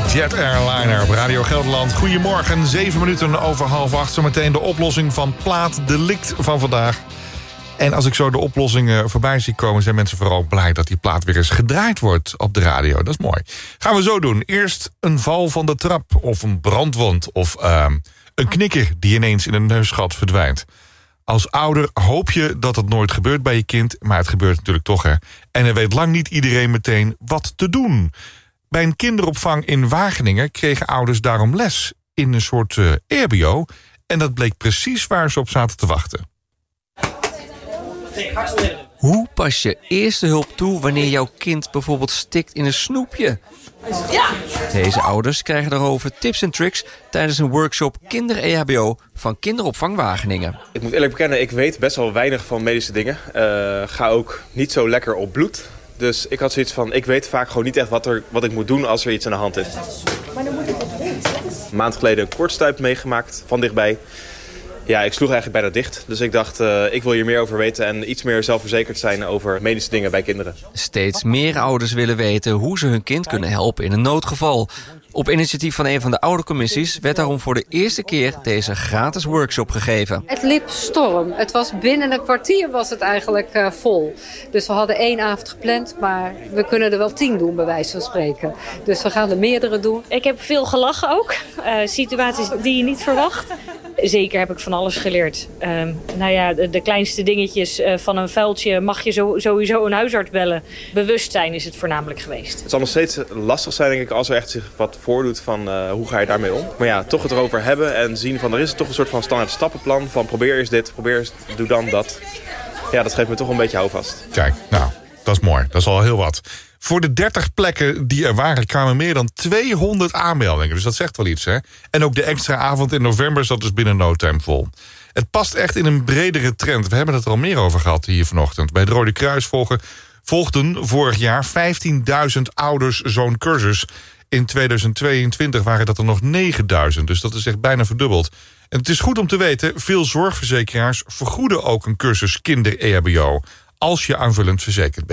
Jet Airliner op Radio Gelderland. Goedemorgen, 7 minuten over 7:30. Zometeen de oplossing van plaatdelict van vandaag. En als ik zo de oplossingen voorbij zie komen, zijn mensen vooral blij dat die plaat weer eens gedraaid wordt op de radio. Dat is mooi. Gaan we zo doen. Eerst een val van de trap of een brandwond of een knikker die ineens in een neusgat verdwijnt. Als ouder hoop je dat het nooit gebeurt bij je kind, maar het gebeurt natuurlijk toch, hè. En er weet lang niet iedereen meteen wat te doen. Bij een kinderopvang in Wageningen kregen ouders daarom les in een soort EHBO. En dat bleek precies waar ze op zaten te wachten. Hoe pas je eerste hulp toe wanneer jouw kind bijvoorbeeld stikt in een snoepje? Ja. Deze ouders krijgen daarover tips en tricks tijdens een workshop Kinder-EHBO van Kinderopvang Wageningen. Ik moet eerlijk bekennen, ik weet best wel weinig van medische dingen. Ga ook niet zo lekker op bloed. Dus ik had zoiets van, ik weet vaak gewoon niet echt wat ik moet doen als er iets aan de hand is. Maar dan moet ik het weten. Een maand geleden een kortstuip meegemaakt, van dichtbij. Ja, ik sloeg eigenlijk bijna dicht. Dus ik dacht, ik wil hier meer over weten en iets meer zelfverzekerd zijn over medische dingen bij kinderen. Steeds meer ouders willen weten hoe ze hun kind kunnen helpen in een noodgeval. Op initiatief van een van de oudercommissies werd daarom voor de eerste keer deze gratis workshop gegeven. Het liep storm. Het was binnen een kwartier was het eigenlijk vol. Dus we hadden 1 avond gepland, maar we kunnen er wel 10 doen bij wijze van spreken. Dus we gaan er meerdere doen. Ik heb veel gelachen ook. Situaties die je niet verwacht. Zeker heb ik van alles geleerd. De kleinste dingetjes van een vuiltje mag je sowieso een huisarts bellen. Bewustzijn is het voornamelijk geweest. Het zal nog steeds lastig zijn, denk ik, als er echt zich wat voordoet van hoe ga je daarmee om. Maar ja, toch het erover hebben en zien van er is toch een soort van standaard stappenplan van probeer eens dit, probeer eens, doe dan dat. Ja, dat geeft me toch een beetje houvast. Kijk, nou, dat is mooi. Dat is al heel wat. Voor de 30 plekken die er waren kwamen meer dan 200 aanmeldingen. Dus dat zegt wel iets, hè? En ook de extra avond in november zat dus binnen no time vol. Het past echt in een bredere trend. We hebben het er al meer over gehad hier vanochtend. Bij het Rode Kruis volgden vorig jaar 15.000 ouders zo'n cursus. In 2022 waren dat er nog 9.000. Dus dat is echt bijna verdubbeld. En het is goed om te weten, veel zorgverzekeraars vergoeden ook een cursus kinder-EHBO. Als je aanvullend verzekerd bent.